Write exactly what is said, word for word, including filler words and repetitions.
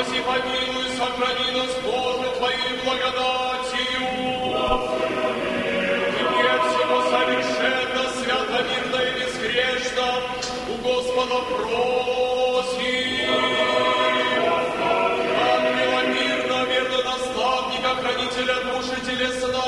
спаси, помилуй, сохрани нас, Боже, Твоей благодатью. Тебе всего совершенно, свято, мирно и безгрешно у Господа просим. Ангела мирно, верно наставника, хранителя души телесна,